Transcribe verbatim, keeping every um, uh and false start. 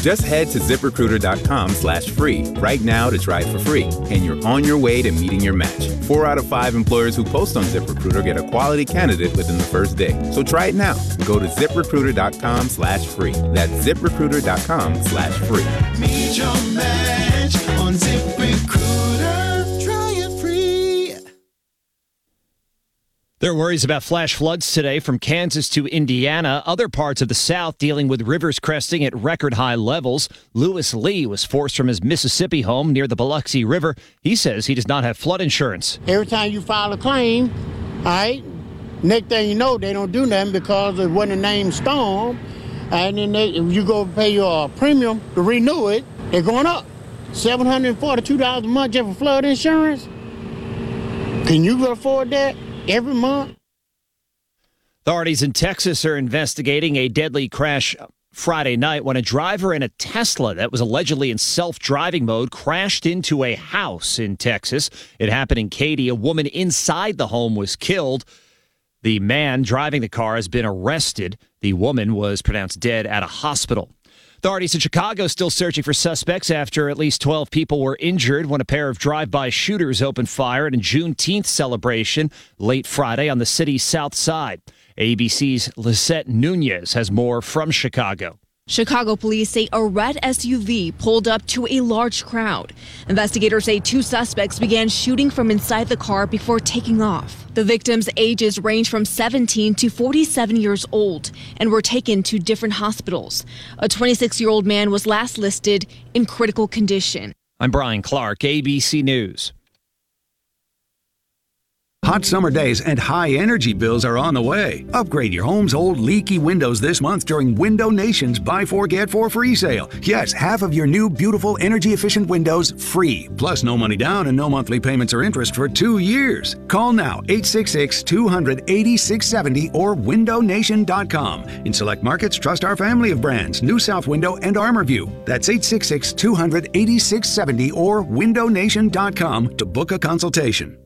Just head to ZipRecruiter.com slash free right now to try it for free, and you're on your way to meeting your match. Four out of five employers who post on ZipRecruiter get a quality candidate within the first day. So try it now. Go to ZipRecruiter.com slash free. That's ZipRecruiter.com slash free. Meet your match on ZipRecruiter. Try it free. There are worries about flash floods today from Kansas to Indiana. Other parts of the South dealing with rivers cresting at record high levels. Lewis Lee was forced from his Mississippi home near the Biloxi River. He says he does not have flood insurance. Every time you file a claim, all right, next thing you know, they don't do nothing because it wasn't a named storm. And then they, if you go pay your premium to renew it, they're going up. seven hundred forty-two dollars a month just for flood insurance? Can you afford that every month? Authorities in Texas are investigating a deadly crash Friday night when a driver in a Tesla that was allegedly in self-driving mode crashed into a house in Texas. It happened in Katy. A woman inside the home was killed. The man driving the car has been arrested. The woman was pronounced dead at a hospital. Authorities in Chicago still searching for suspects after at least twelve people were injured when a pair of drive-by shooters opened fire at a Juneteenth celebration late Friday on the city's south side. A B C's Lisette Nunez has more from Chicago. Chicago police say a red S U V pulled up to a large crowd. Investigators say two suspects began shooting from inside the car before taking off. The victims' ages range from seventeen to forty-seven years old and were taken to different hospitals. A twenty-six-year-old man was last listed in critical condition. I'm Brian Clark, A B C News. Hot summer days and high energy bills are on the way. Upgrade your home's old leaky windows this month during Window Nation's Buy Four Get Four free sale. Yes, half of your new beautiful energy efficient windows free. Plus no money down and no monthly payments or interest for two years. Call now eight six six, two hundred, eighty-six seventy or window nation dot com. In select markets, trust our family of brands, New South Window and ArmorView. That's eight six six, two hundred, eighty-six seventy or window nation dot com to book a consultation.